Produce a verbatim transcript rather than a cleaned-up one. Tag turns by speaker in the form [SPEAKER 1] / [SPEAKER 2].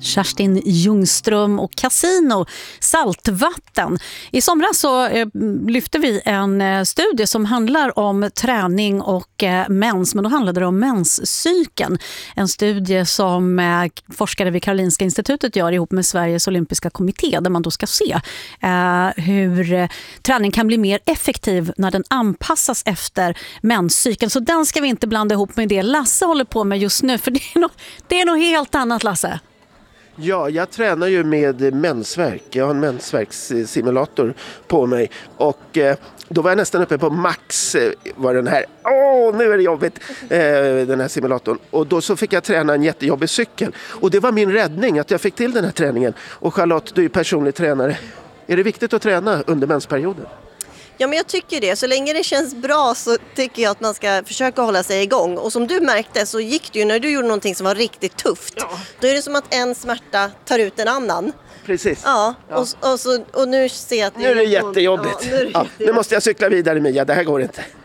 [SPEAKER 1] Kerstin Ljungström och Casino Saltvatten. I somras så eh, lyfte vi en eh, studie som handlar om träning och eh, mens, men då handlade det om menscykeln. En studie som eh, forskare vid Karolinska institutet gör ihop med Sveriges olympiska kommitté, där man då ska se eh, hur eh, träning kan bli mer effektiv när den anpassas efter menscykeln. Så den ska vi inte blanda ihop med det Lasse håller på med just nu, för det är något, det är något helt annat, Lasse.
[SPEAKER 2] Ja, jag tränar ju med mensvärk. Jag har en mensvärkssimulator på mig. Och eh, då var jag nästan uppe på max. Eh, var den här, åh nu är det jobbigt, eh, den här simulatorn. Och då så fick jag träna en jättejobbig cykel. Och det var min räddning att jag fick till den här träningen. Och Charlotte, du är personlig tränare. Är det viktigt att träna under mensperioden?
[SPEAKER 3] Ja, men jag tycker det. Så länge det känns bra så tycker jag att man ska försöka hålla sig igång. Och som du märkte så gick det ju när du gjorde någonting som var riktigt tufft. Ja. Då är det som att en smärta tar ut en annan.
[SPEAKER 2] Precis.
[SPEAKER 3] Ja, ja. Och, och, så, och nu ser jag att det
[SPEAKER 2] nu är det jättejobbigt. Ja, nu, är det ja, nu måste jag cykla vidare, Mia. Det här går inte.